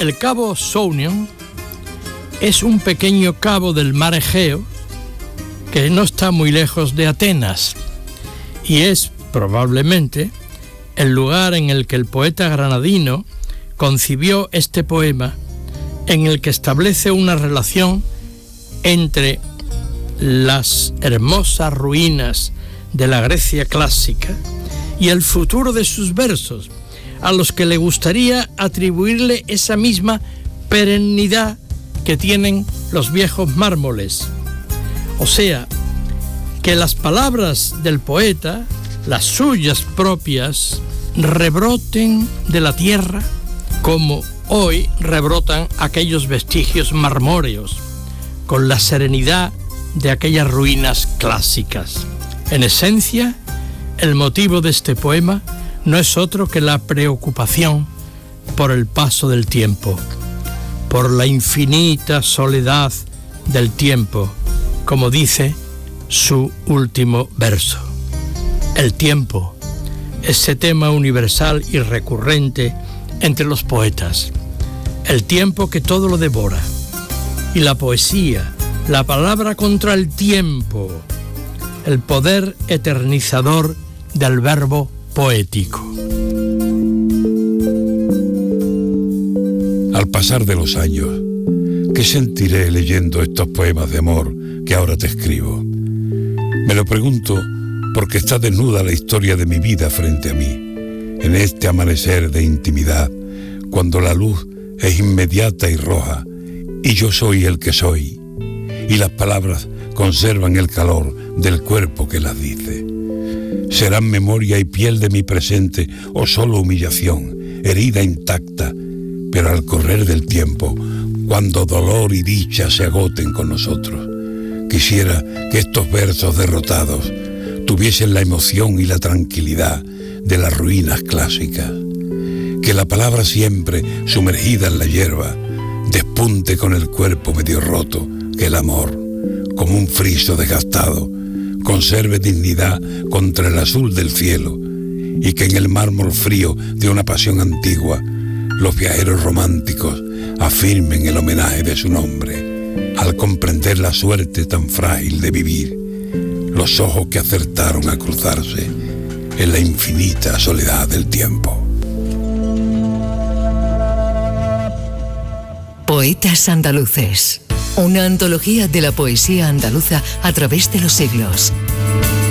el cabo Sounion es un pequeño cabo del mar Egeo que no está muy lejos de Atenas y es probablemente el lugar en el que el poeta granadino concibió este poema, en el que establece una relación entre las hermosas ruinas de la Grecia clásica y el futuro de sus versos, a los que le gustaría atribuirle esa misma perennidad que tienen los viejos mármoles. O sea, que las palabras del poeta, las suyas propias, rebroten de la tierra como hoy rebrotan aquellos vestigios marmóreos, con la serenidad de aquellas ruinas clásicas. En esencia, el motivo de este poema no es otro que la preocupación por el paso del tiempo, por la infinita soledad del tiempo, como dice su último verso. El tiempo, ese tema universal y recurrente entre los poetas, el tiempo que todo lo devora, y la poesía, la palabra contra el tiempo, el poder eternizador del verbo poético. Al pasar de los años, ¿qué sentiré leyendo estos poemas de amor que ahora te escribo? Me lo pregunto porque está desnuda la historia de mi vida frente a mí, en este amanecer de intimidad, cuando la luz es inmediata y roja, y yo soy el que soy, y las palabras conservan el calor del cuerpo que las dice. ¿Serán memoria y piel de mi presente o solo humillación, herida intacta? Pero al correr del tiempo, cuando dolor y dicha se agoten con nosotros, quisiera que estos versos derrotados tuviesen la emoción y la tranquilidad de las ruinas clásicas. Que la palabra siempre sumergida en la hierba despunte con el cuerpo medio roto, que el amor, como un friso desgastado, conserve dignidad contra el azul del cielo, y que en el mármol frío de una pasión antigua los viajeros románticos afirmen el homenaje de su nombre, al comprender la suerte tan frágil de vivir, los ojos que acertaron a cruzarse en la infinita soledad del tiempo. Poetas andaluces, una antología de la poesía andaluza a través de los siglos.